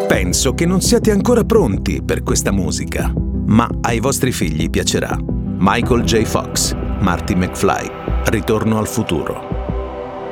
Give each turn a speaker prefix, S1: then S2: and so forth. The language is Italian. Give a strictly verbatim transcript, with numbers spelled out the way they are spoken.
S1: Penso che non siate ancora pronti per questa musica, ma ai vostri figli piacerà. Michael J. Fox, Marty McFly, Ritorno al futuro.